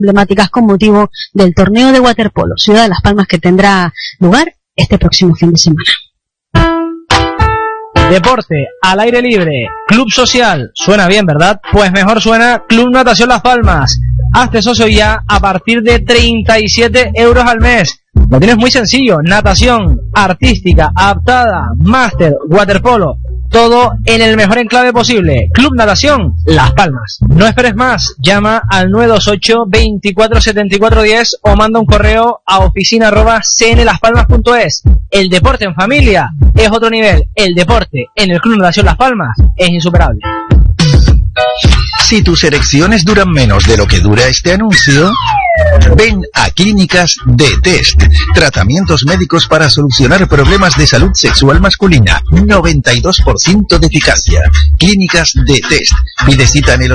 emblemáticas con motivo del torneo de waterpolo Ciudad de Las Palmas que tendrá lugar este próximo fin de semana. Deporte al aire libre, club social, suena bien, ¿verdad? Pues mejor suena Club Natación Las Palmas. Hazte socio ya a partir de 37 euros al mes. Lo tienes muy sencillo, natación artística, adaptada, máster, waterpolo, todo en el mejor enclave posible. Club Natación Las Palmas. No esperes más, llama al 928 24 74 10 o manda un correo a oficina@cnlaspalmas.es. El deporte en familia es otro nivel. El deporte en el Club Natación Las Palmas es insuperable. Si tus erecciones duran menos de lo que dura este anuncio, ven a Clínicas de Test. Tratamientos médicos para solucionar problemas de salud sexual masculina. 92% de eficacia. Clínicas de Test. Pide cita en el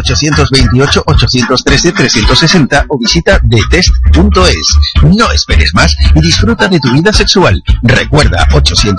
828-813-360 o visita detest.es. No esperes más y disfruta de tu vida sexual. Recuerda,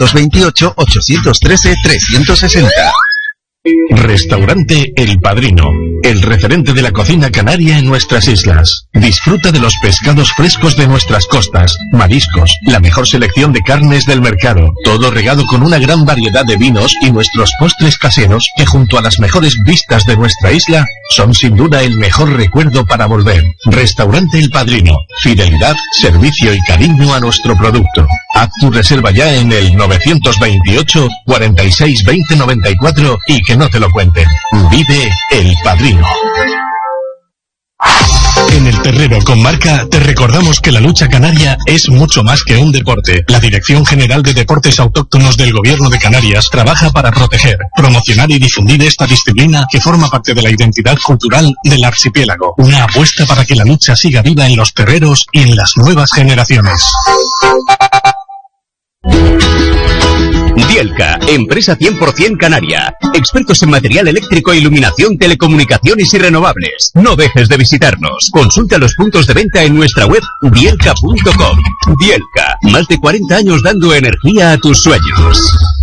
828-813-360. Restaurante El Padrino, el referente de la cocina canaria en nuestras islas. Disfruta de los pescados frescos de nuestras costas, mariscos, la mejor selección de carnes del mercado, todo regado con una gran variedad de vinos y nuestros postres caseros que junto a las mejores vistas de nuestra isla son sin duda el mejor recuerdo para volver. Restaurante El Padrino, fidelidad, servicio y cariño a nuestro producto. Haz tu reserva ya en el 928 46 20 94 y que no te lo cuenten. Vive El Padrino. En El Terrero con Marca te recordamos que la lucha canaria es mucho más que un deporte. La Dirección General de Deportes Autóctonos del Gobierno de Canarias trabaja para proteger, promocionar y difundir esta disciplina que forma parte de la identidad cultural del archipiélago. Una apuesta para que la lucha siga viva en los terreros y en las nuevas generaciones. Dielka, empresa 100% canaria. Expertos en material eléctrico, iluminación, telecomunicaciones y renovables. No dejes de visitarnos. Consulta los puntos de venta en nuestra web dielka.com. Dielka, más de 40 años dando energía a tus sueños.